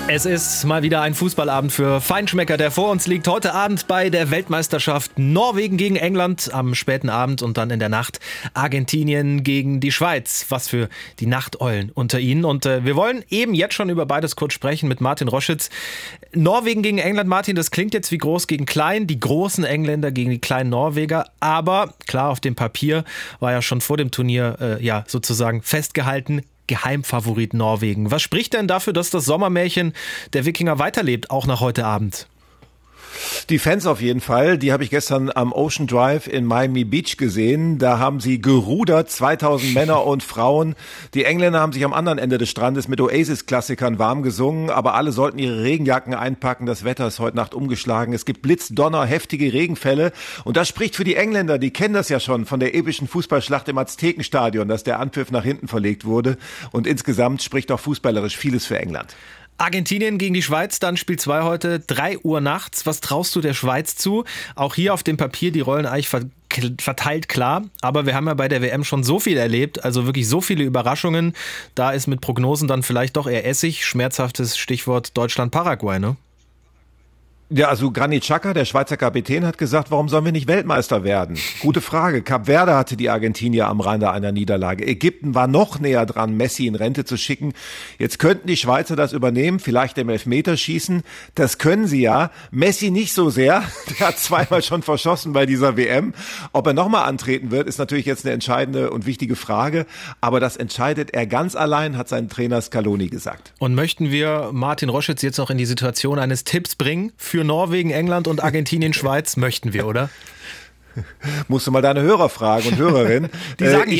Es ist mal wieder ein Fußballabend für Feinschmecker, der vor uns liegt. Heute Abend bei der Weltmeisterschaft Norwegen gegen England am späten Abend und dann in der Nacht Argentinien gegen die Schweiz. Was für die Nachteulen unter ihnen. Und wir wollen eben jetzt schon über beides kurz sprechen mit Martin Roschitz. Norwegen gegen England, Martin, das klingt jetzt wie groß gegen klein. Die großen Engländer gegen die kleinen Norweger. Aber klar, auf dem Papier war ja schon vor dem Turnier sozusagen festgehalten, Geheimfavorit Norwegen. Was spricht denn dafür, dass das Sommermärchen der Wikinger weiterlebt, auch nach heute Abend? Die Fans auf jeden Fall, die habe ich gestern am Ocean Drive in Miami Beach gesehen. Da haben sie gerudert, 2000 Männer und Frauen. Die Engländer haben sich am anderen Ende des Strandes mit Oasis-Klassikern warm gesungen, aber alle sollten ihre Regenjacken einpacken. Das Wetter ist heute Nacht umgeschlagen. Es gibt Blitz, Donner, heftige Regenfälle. Und das spricht für die Engländer, die kennen das ja schon von der epischen Fußballschlacht im Aztekenstadion, dass der Anpfiff nach hinten verlegt wurde. Und insgesamt spricht auch fußballerisch vieles für England. Argentinien gegen die Schweiz, dann Spiel 2 heute, 3 Uhr nachts. Was traust du der Schweiz zu? Auch hier auf dem Papier die Rollen eigentlich verteilt klar. Aber wir haben ja bei der WM schon so viel erlebt, also wirklich so viele Überraschungen. Da ist mit Prognosen dann vielleicht doch eher Essig. Schmerzhaftes Stichwort Deutschland-Paraguay, ne? Ja, also Granit Xhaka, der Schweizer Kapitän, hat gesagt, warum sollen wir nicht Weltmeister werden? Gute Frage. Kap Verde hatte die Argentinier am Rande einer Niederlage. Ägypten war noch näher dran, Messi in Rente zu schicken. Jetzt könnten die Schweizer das übernehmen, vielleicht im Elfmeterschießen. Das können sie ja. Messi nicht so sehr. Der hat zweimal schon verschossen bei dieser WM. Ob er nochmal antreten wird, ist natürlich jetzt eine entscheidende und wichtige Frage. Aber das entscheidet er ganz allein, hat sein Trainer Scaloni gesagt. Und möchten wir Martin Roschitz jetzt noch in die Situation eines Tipps bringen für Norwegen, England und Argentinien, Schweiz? Möchten wir, oder? Musst du mal deine Hörer fragen und Hörerinnen. Die sagen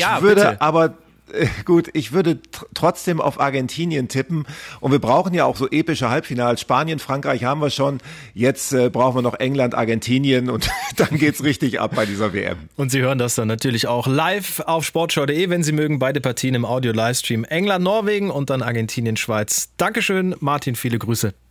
ich würde trotzdem auf Argentinien tippen. Und wir brauchen ja auch so epische Halbfinals. Spanien, Frankreich haben wir schon. Jetzt brauchen wir noch England, Argentinien und dann geht's richtig ab bei dieser WM. Und Sie hören das dann natürlich auch live auf sportschau.de, wenn Sie mögen. Beide Partien im Audio-Livestream. England, Norwegen und dann Argentinien, Schweiz. Dankeschön, Martin, viele Grüße.